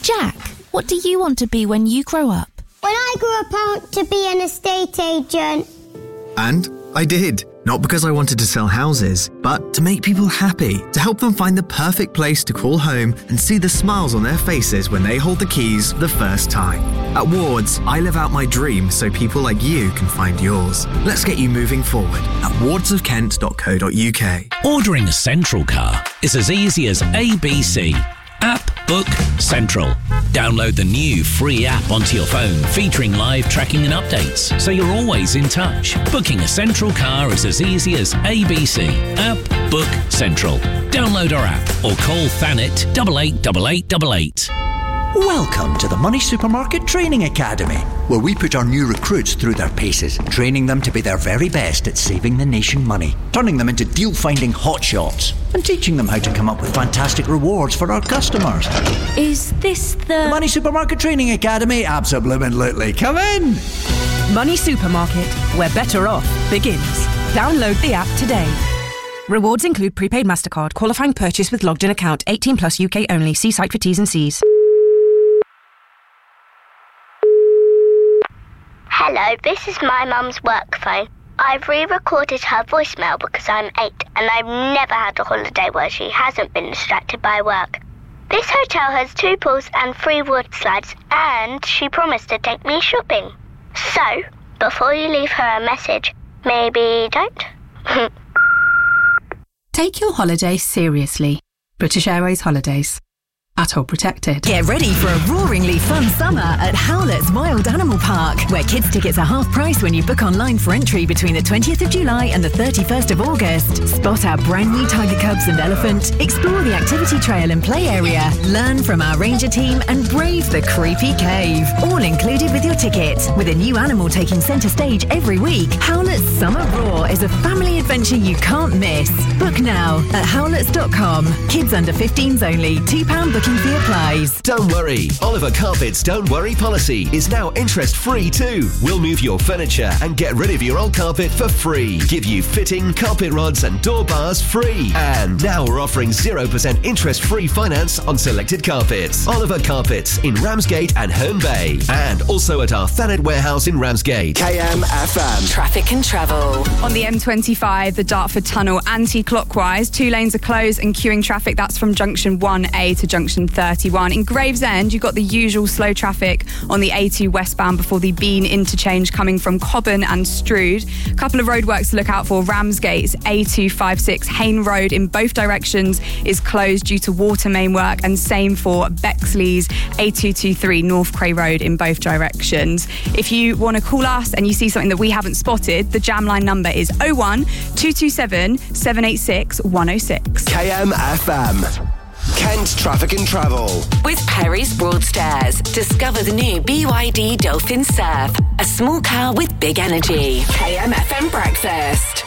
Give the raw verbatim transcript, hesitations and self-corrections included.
Jack, what do you want to be when you grow up? When I grew up, I want to be an estate agent. And I did. Not because I wanted to sell houses, but to make people happy, to help them find the perfect place to call home and see the smiles on their faces when they hold the keys for the first time. At Wards, I live out my dream so people like you can find yours. Let's get you moving forward at wards of kent dot co dot uk. Ordering a Central car is as easy as A B C. App Book Central. Download the new free app onto your phone featuring live tracking and updates, so you're always in touch. Booking a Central car is as easy as A B C. App Book Central. Download our app or call Thanet eight eight eight eight eight eight. Welcome to the Money Supermarket Training Academy, where we put our new recruits through their paces, training them to be their very best at saving the nation money, turning them into deal-finding hotshots, and teaching them how to come up with fantastic rewards for our customers. Is this the... The Money Supermarket Training Academy? Absolutely. Come in! Money Supermarket, where better off begins. Download the app today. Rewards include prepaid MasterCard, qualifying purchase with logged in account, eighteen plus U K only. See site for T's and C's. Hello, this is my mum's work phone. I've re-recorded her voicemail because I'm eight and I've never had a holiday where she hasn't been distracted by work. This hotel has two pools and three wood slides, and she promised to take me shopping. So, before you leave her a message, maybe don't? Take your holiday seriously. British Airways Holidays. At all protected. Get ready for a roaringly fun summer at Howlett's Wild Animal Park, where kids' tickets are half price when you book online for entry between the twentieth of July and the thirty-first of August. Spot our brand new tiger cubs and elephant, explore the activity trail and play area, learn from our ranger team, and brave the creepy cave. All included with your ticket. With a new animal taking centre stage every week, Howlett's Summer Roar is a family adventure you can't miss. Book now at howletts dot com. Kids under fifteens only. two pounds booking fee applies. Don't worry, Oliver Carpet's Don't Worry policy is now interest-free too. We'll move your furniture and get rid of your old carpet for free. Give you fitting, carpet rods and door bars free. And now we're offering zero percent interest-free finance on selected carpets. Oliver Carpets in Ramsgate and Herne Bay. And also at our Thanet warehouse in Ramsgate. K M F M. Traffic and travel. On the M twenty-five, the Dartford Tunnel anti-clockwise. Two lanes are closed and queuing traffic. That's from junction one A to junction thirty-one. In Gravesend, you've got the usual slow traffic on the A two westbound before the Bean interchange coming from Cobham and Strood. A couple of roadworks to look out for. Ramsgate's A two fifty-six Hayne Road in both directions is closed due to water main work, and same for Bexley's A two twenty-three North Cray Road in both directions. If you want to call us and you see something that we haven't spotted, the jam line number is oh one, two two seven, seven eight six, one oh six. K M F M. Kent Traffic and Travel. With Perry's Broadstairs. Discover the new B Y D Dolphin Surf. A small car with big energy. K M F M Breakfast.